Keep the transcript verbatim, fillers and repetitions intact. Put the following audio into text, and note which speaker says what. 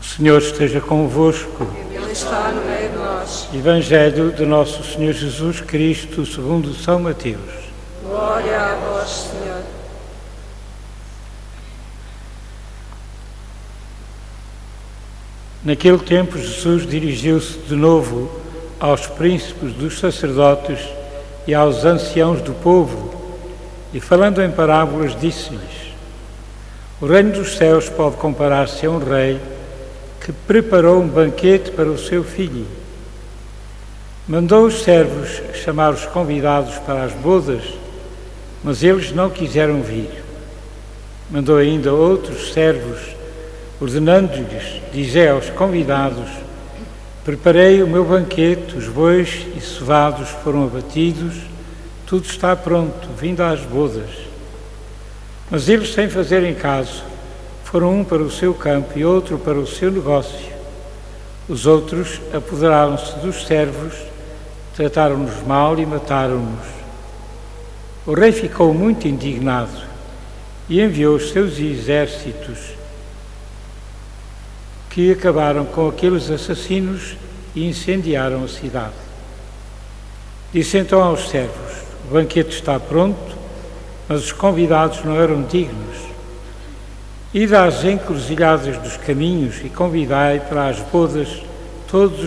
Speaker 1: O Senhor esteja convosco.
Speaker 2: Ele está no meio de nós.
Speaker 1: Evangelho de Nosso Senhor Jesus Cristo, segundo São Mateus.
Speaker 2: Glória a vós, Senhor.
Speaker 1: Naquele tempo, Jesus dirigiu-se de novo aos príncipes dos sacerdotes e aos anciãos do povo, e falando em parábolas, disse-lhes: O reino dos céus pode comparar-se a um rei que preparou um banquete para o seu filho. Mandou os servos chamar os convidados para as bodas, mas eles não quiseram vir. Mandou ainda outros servos, ordenando-lhes: Dizei aos convidados: Preparei o meu banquete, os bois e cevados foram abatidos, tudo está pronto, vindo às bodas. Mas eles, sem fazerem caso, foram um para o seu campo e outro para o seu negócio. Os outros apoderaram-se dos servos, trataram-nos mal e mataram-nos. O rei ficou muito indignado e enviou os seus exércitos, que acabaram com aqueles assassinos e incendiaram a cidade. Disse então aos servos: O banquete está pronto, mas os convidados não eram dignos. Ide às encruzilhadas dos caminhos e convidai para as bodas todos os